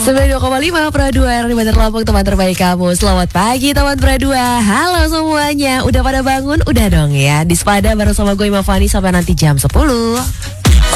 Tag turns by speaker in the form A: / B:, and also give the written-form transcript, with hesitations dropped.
A: 92,5 Pro 2 di Bandar Lampung, teman terbaik kamu. Selamat pagi teman Pro 2. Halo semuanya, udah pada bangun? Udah dong ya. Di Sepada bareng sama gue Imam Fani sampai nanti jam 10.